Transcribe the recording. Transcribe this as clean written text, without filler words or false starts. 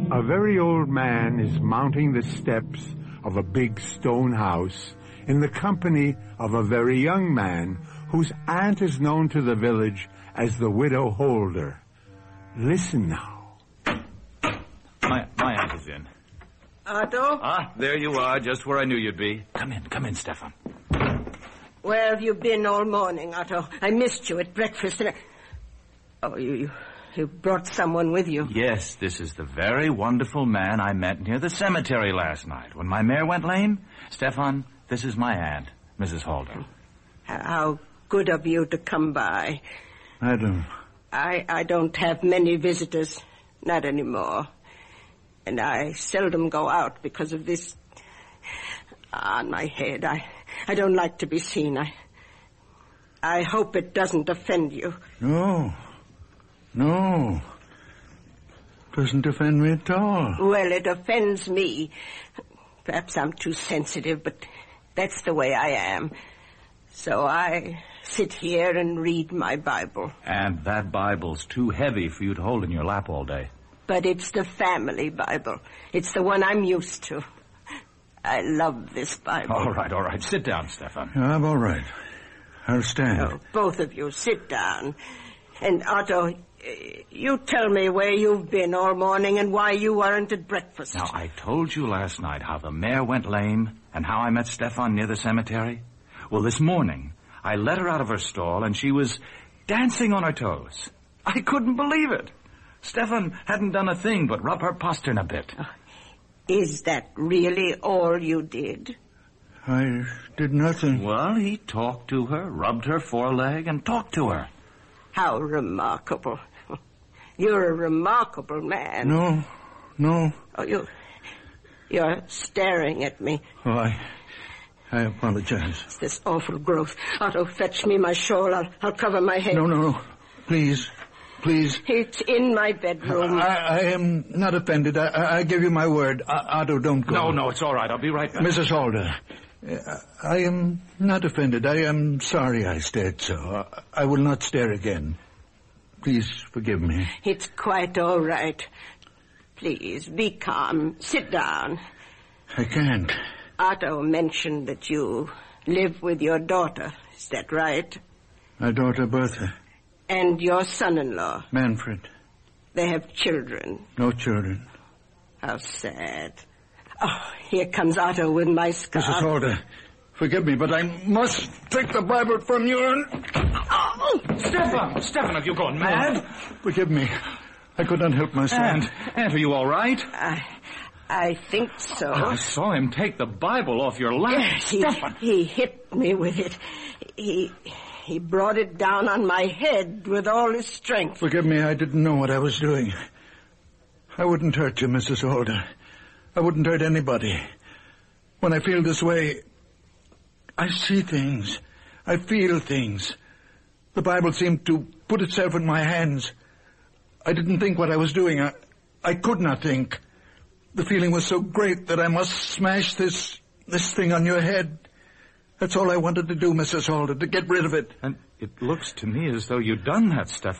A very old man is mounting the steps of a big stone house in the company of a very young man whose aunt is known to the village as the Widow Holder. Listen now. My aunt is in. Otto? Ah, there you are, just where I knew you'd be. Come in, Stefan. Where have you been all morning, Otto? I missed you at breakfast and Oh, you brought someone with you. Yes, this is the very wonderful man I met near the cemetery last night when my mare went lame. Stefan, this is my aunt, Mrs. Holder. How good of you to come by. Madam. I don't have many visitors, not anymore. And I seldom go out because of this on my head. I don't like to be seen. I hope it doesn't offend you. No. Doesn't offend me at all. Well, it offends me. Perhaps I'm too sensitive, but that's the way I am. So I sit here and read my Bible. And that Bible's too heavy for you to hold in your lap all day. But it's the family Bible. It's the one I'm used to. I love this Bible. All right. Sit down, Stefan. I'm all right. I'll stand. Oh, both of you, sit down. And Otto, you tell me where you've been all morning and why you weren't at breakfast. Now, I told you last night how the mare went lame and how I met Stefan near the cemetery. Well, this morning, I let her out of her stall and she was dancing on her toes. I couldn't believe it. Stefan hadn't done a thing but rub her postern a bit. Is that really all you did? I did nothing. Well, he talked to her, rubbed her foreleg, and talked to her. How remarkable. You're a remarkable man. No. Oh, you're staring at me. Oh, I apologize. It's this awful growth. Otto, fetch me my shawl. I'll cover my head. No. Please. It's in my bedroom. I am not offended. I give you my word. Otto, don't go. No, it's all right. I'll be right back. Mrs. Holder, I am not offended. I am sorry I stared so. I will not stare again. Please forgive me. It's quite all right. Please, be calm. Sit down. I can't. Otto mentioned that you live with your daughter. Is that right? My daughter, Bertha. And your son-in-law. Manfred. They have children. No children. How sad. Oh, here comes Otto with my scarf. Mrs. Holder, forgive me, but I must take the Bible from you and... Oh! Stefan, have you gone mad? Forgive me. I could not help myself. Aunt, are you all right? I think so. I saw him take the Bible off your lap. Yes, Stefan. He hit me with it. He brought it down on my head with all his strength. Forgive me, I didn't know what I was doing. I wouldn't hurt you, Mrs. Holder. I wouldn't hurt anybody. When I feel this way, I see things. I feel things. The Bible seemed to put itself in my hands. I didn't think what I was doing. I could not think. The feeling was so great that I must smash this thing on your head. That's all I wanted to do, Mrs. Holder, to get rid of it. And it looks to me as though you'd done that, Stefan.